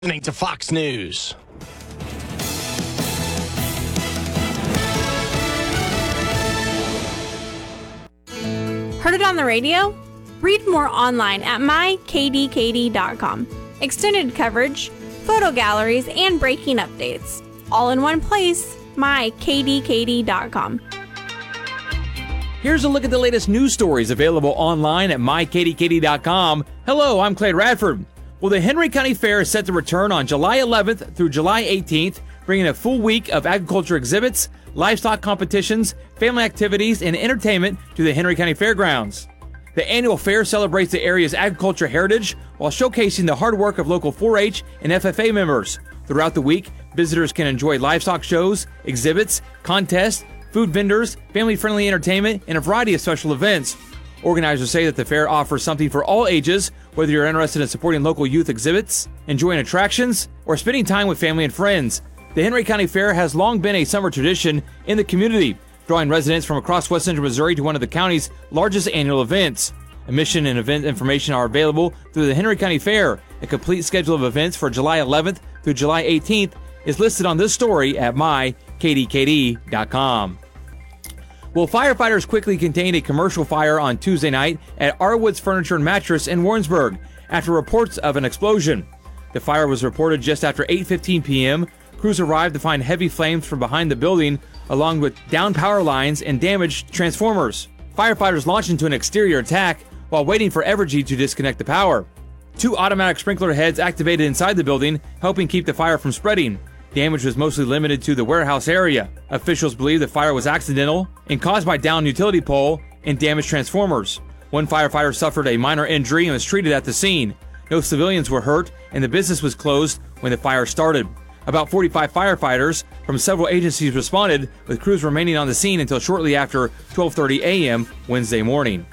Listening to Fox News. Heard it on the radio? Read more online at mykdkd.com. Extended coverage, photo galleries, and breaking updates. All in one place, mykdkd.com. Here's a look at the latest news stories available online at mykdkd.com. Hello, I'm Clay Radford. Well, the Henry County Fair is set to return on July 11th through July 18th, bringing a full week of agriculture exhibits, livestock competitions, family activities, and entertainment to the Henry County Fairgrounds. The annual fair celebrates the area's agriculture heritage while showcasing the hard work of local 4-H and FFA members. Throughout the week, visitors can enjoy livestock shows, exhibits, contests, food vendors, family-friendly entertainment, and a variety of special events. Organizers say that the fair offers something for all ages, whether you're interested in supporting local youth exhibits, enjoying attractions, or spending time with family and friends. The Henry County Fair has long been a summer tradition in the community, drawing residents from across West Central Missouri to one of the county's largest annual events. Admission and event information are available through the Henry County Fair. A complete schedule of events for July 11th through July 18th is listed on this story at mykdkd.com. Well, firefighters quickly contained a commercial fire on Tuesday night at Arwood's Furniture and Mattress in Warrensburg after reports of an explosion. The fire was reported just after 8:15 p.m. Crews arrived to find heavy flames from behind the building, along with downed power lines and damaged transformers. Firefighters launched into an exterior attack while waiting for Evergy to disconnect the power. 2 automatic sprinkler heads activated inside the building, helping keep the fire from spreading. Damage was mostly limited to the warehouse area. Officials believe the fire was accidental and caused by downed utility pole and damaged transformers. One firefighter suffered a minor injury and was treated at the scene. No civilians were hurt, and the business was closed when the fire started. About 45 firefighters from several agencies responded, with crews remaining on the scene until shortly after 12:30 a.m. Wednesday morning.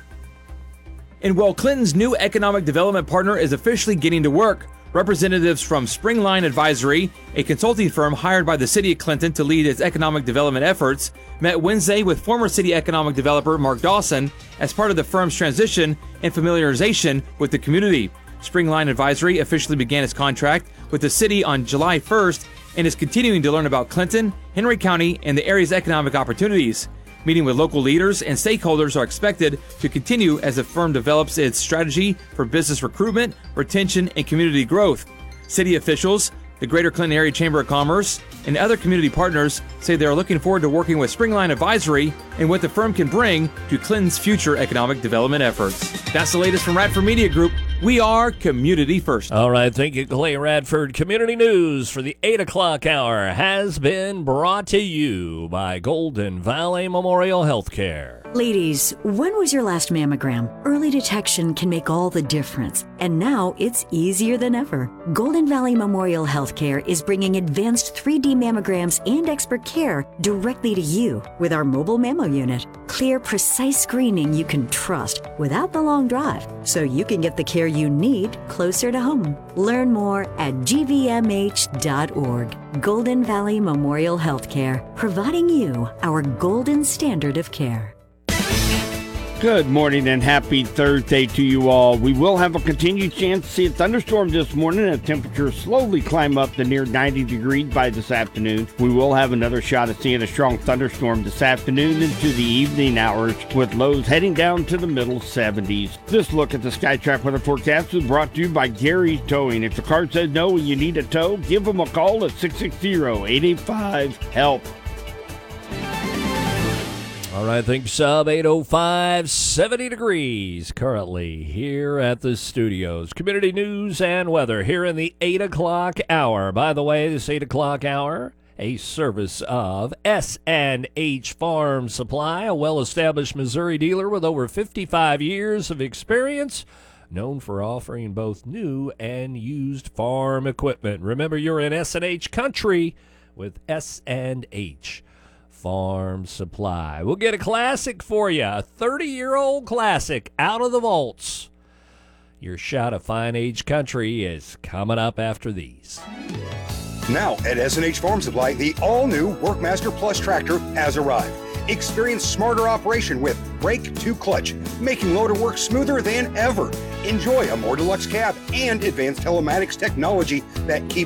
And while Clinton's new economic development partner is officially getting to work, representatives from Springline Advisory, a consulting firm hired by the city of Clinton to lead its economic development efforts, met Wednesday with former city economic developer Mark Dawson as part of the firm's transition and familiarization with the community. Springline Advisory officially began its contract with the city on July 1st and is continuing to learn about Clinton, Henry County, and the area's economic opportunities. Meeting with local leaders and stakeholders are expected to continue as the firm develops its strategy for business recruitment, retention, and community growth. City officials, the Greater Clinton Area Chamber of Commerce, and other community partners say they are looking forward to working with Springline Advisory and what the firm can bring to Clinton's future economic development efforts. That's the latest from Radford Media Group. We are community first. All right, thank you, Clay Radford. Community news for the 8 o'clock hour has been brought to you by Golden Valley Memorial Healthcare. Ladies, when was your last mammogram? Early detection can make all the difference, and now it's easier than ever. Golden Valley Memorial Healthcare is bringing advanced 3D mammograms and expert care directly to you with our mobile mammo unit. Clear, precise screening you can trust without the long drive, so you can get the care you need closer to home. Learn more at gvmh.org. Golden Valley Memorial Healthcare, providing you our golden standard of care. Good morning and happy Thursday to you all. We will have a continued chance to see a thunderstorm this morning as temperatures slowly climb up to near 90 degrees by this afternoon. We will have another shot at seeing a strong thunderstorm this afternoon into the evening hours with lows heading down to the middle 70s. This look at the SkyTrack weather forecast was brought to you by Gary's Towing. If the car says no and you need a tow, give them a call at 660-885-HELP. All right, think sub 805, 70 degrees currently here at the studios. Community news and weather here in the 8 o'clock hour. By the way, this 8 o'clock hour, a service of S&H Farm Supply, a well-established Missouri dealer with over 55 years of experience, known for offering both new and used farm equipment. Remember, you're in S&H country with S&H Farm Supply. We'll get a classic for you, a 30-year-old classic out of the vaults. Your shot of fine age country is coming up after these. Now at S&H Farm Supply, the all-new Workmaster Plus tractor has arrived. Experience smarter operation with Brake to Clutch, making loader work smoother than ever. Enjoy a more deluxe cab and advanced telematics technology that keeps